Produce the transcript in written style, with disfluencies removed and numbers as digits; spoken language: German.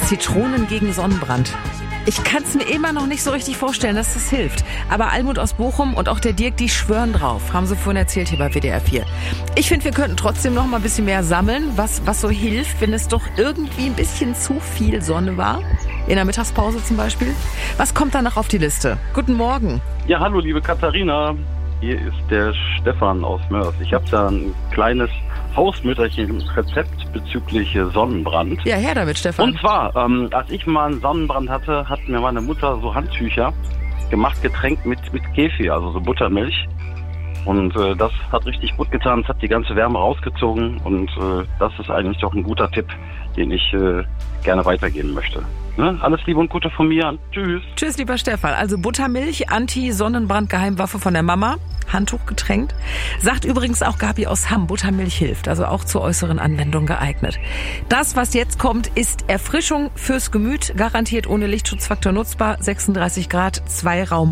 Zitronen gegen Sonnenbrand. Ich kann es mir immer noch nicht so richtig vorstellen, dass das hilft. Aber Almut aus Bochum und auch der Dirk, die schwören drauf. Haben sie vorhin erzählt hier bei WDR 4. Ich finde, wir könnten trotzdem noch mal ein bisschen mehr sammeln, was so hilft, wenn es doch irgendwie ein bisschen zu viel Sonne war. In der Mittagspause zum Beispiel. Was kommt danach auf die Liste? Guten Morgen. Ja, hallo liebe Katharina. Hier ist der Stefan aus Mörs. Ich habe da ein kleines Hausmütterchen-Rezept bezüglich Sonnenbrand. Ja, her damit, Stefan. Und zwar, als ich mal einen Sonnenbrand hatte, hat mir meine Mutter so Handtücher gemacht, getränkt mit Kefir, also so Buttermilch. Und das hat richtig gut getan. Es hat die ganze Wärme rausgezogen. Und das ist eigentlich doch ein guter Tipp, den ich gerne weitergeben möchte. Ne? Alles Liebe und Gute von mir. Tschüss. Tschüss, lieber Stefan. Also Buttermilch, Anti-Sonnenbrand-Geheimwaffe von der Mama. Handtuch getränkt. Sagt übrigens auch Gabi aus Hamm, Buttermilch hilft. Also auch zur äußeren Anwendung geeignet. Das, was jetzt kommt, ist Erfrischung fürs Gemüt. Garantiert ohne Lichtschutzfaktor nutzbar. 36 Grad, 2 Raum.